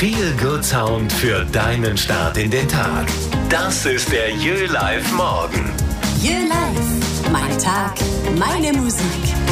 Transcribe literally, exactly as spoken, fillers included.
Feel Good Sound für deinen Start in den Tag. Das ist der Jö Live Morgen. Jö Live. Mein Tag, meine Musik.